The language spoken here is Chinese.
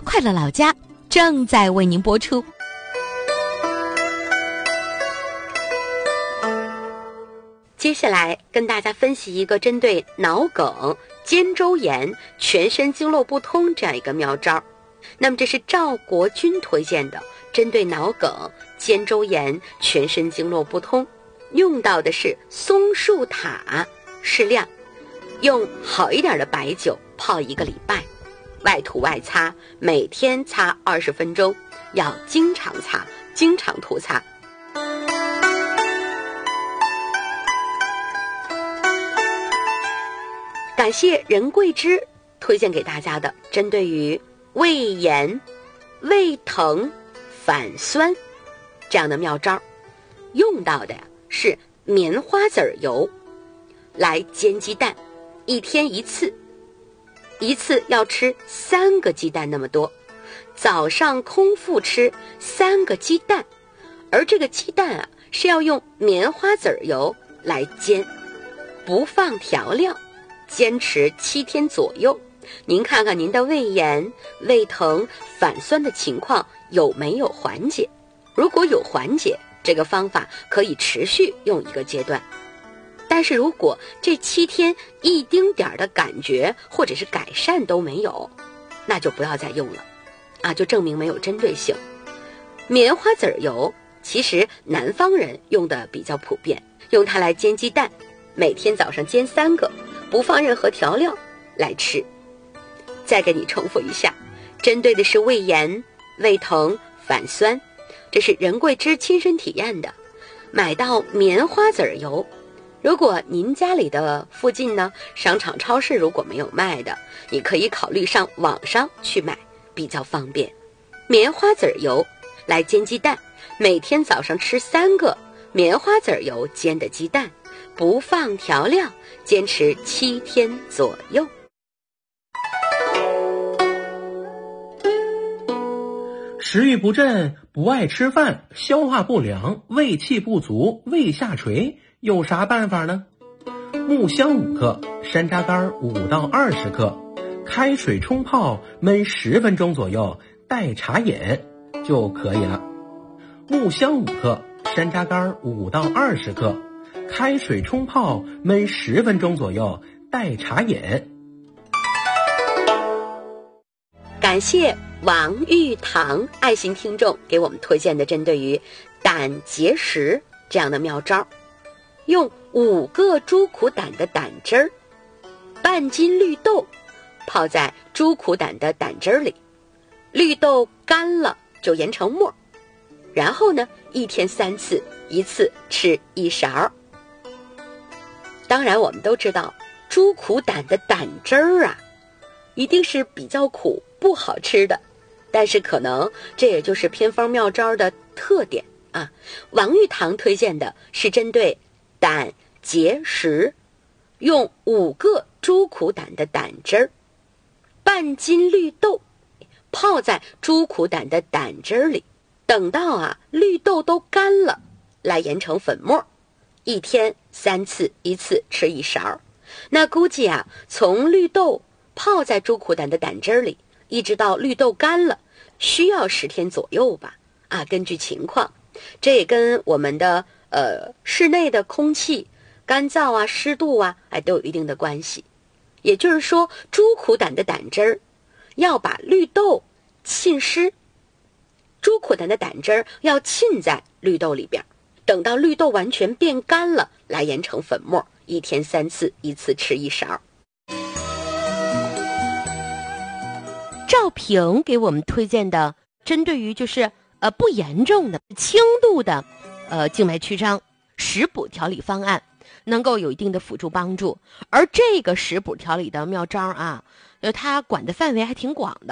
快乐老家正在为您播出。接下来跟大家分析一个针对脑梗、肩周炎、全身经络不通这样一个妙招。那么这是赵国军推荐的，针对脑梗、肩周炎、全身经络不通，用到的是松树塔，适量，用好一点的白酒泡1个礼拜，外涂外擦，每天擦20分钟，要经常擦，经常涂擦。感谢任桂枝推荐给大家的针对于胃炎、胃疼、反酸这样的妙招，用到的是棉花籽油来煎鸡蛋，1天1次，一次要吃3个鸡蛋那么多，早上空腹吃3个鸡蛋，而这个鸡蛋啊是要用棉花籽油来煎，不放调料，坚持7天左右，您看看您的胃炎、胃疼、反酸的情况有没有缓解？如果有缓解，这个方法可以持续用1个阶段。但是如果这7天一丁点的感觉或者是改善都没有，那就不要再用了啊，就证明没有针对性。棉花籽油其实南方人用的比较普遍，用它来煎鸡蛋，每天早上煎3个，不放任何调料来吃。再给你重复一下，针对的是胃炎、胃疼、反酸，这是任桂枝亲身体验的。买到棉花籽油，如果您家里的附近呢，商场超市如果没有卖的，你可以考虑上网上去买，比较方便。棉花籽油来煎鸡蛋，每天早上吃3个棉花籽油煎的鸡蛋，不放调料，坚持7天左右。 食欲不振，不爱吃饭，消化不良，胃气不足，胃下垂，有啥办法呢？木香5克，山楂干5到20克，开水冲泡焖10分钟左右，代茶饮就可以了。木香5克，山楂干5到20克，开水冲泡焖10分钟左右，代茶饮。 感谢王玉堂爱心听众给我们推荐的针对于胆结石这样的妙招，用5个猪苦胆的胆汁儿，半斤绿豆泡在猪苦胆的胆汁儿里，绿豆干了就研成沫，然后呢1天3次，一次吃1勺。当然我们都知道猪苦胆的胆汁儿啊一定是比较苦不好吃的，但是可能这也就是偏方妙招的特点啊。王玉堂推荐的是针对胆结石，用5个猪苦胆的胆汁儿，半斤绿豆泡在猪苦胆的胆汁儿里，等到绿豆都干了，来研成粉末，1天3次，一次吃1勺。那估计从绿豆泡在猪苦胆的胆汁儿里，一直到绿豆干了，需要10天左右吧。根据情况，这也跟我们的室内的空气干燥湿度都有一定的关系。也就是说，猪苦胆的胆汁儿要把绿豆浸湿，猪苦胆的胆汁儿要浸在绿豆里边，等到绿豆完全变干了，来研成粉末，1天3次，一次吃1勺。赵平给我们推荐的针对于就是不严重的轻度的静脉曲张食补调理方案，能够有一定的辅助帮助。而这个食补调理的妙招它管的范围还挺广的。